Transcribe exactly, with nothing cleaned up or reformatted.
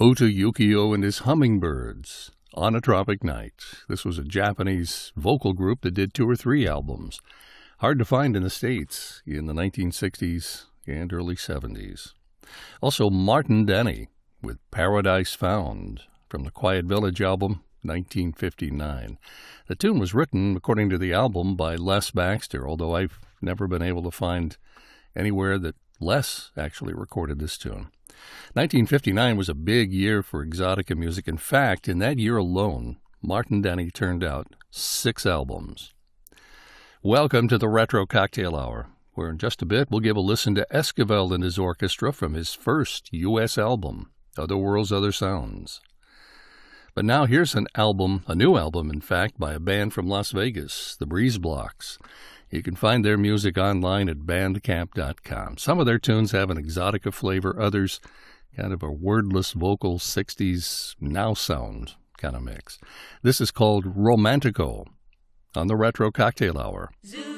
Ota Yukio and his Hummingbirds, On a Tropic Night. This was a Japanese vocal group that did two or three albums. Hard to find in the States in the nineteen sixties and early seventies. Also, Martin Denny with Paradise Found from the Quiet Village album, nineteen fifty-nine. The tune was written, according to the album, by Les Baxter, although I've never been able to find anywhere that Les actually recorded this tune. nineteen fifty-nine was a big year for exotica music. In fact, in that year alone, Martin Denny turned out six albums. Welcome to the Retro Cocktail Hour, where in just a bit we'll give a listen to Esquivel and his orchestra from his first U S album, Other Worlds, Other Sounds. But now here's an album, a new album, in fact, by a band from Las Vegas, the Breeze Blocks. You can find their music online at bandcamp dot com. Some of their tunes have an exotica flavor, others kind of a wordless vocal sixties now sound kind of mix. This is called Romantico on the Retro Cocktail Hour. Zoo.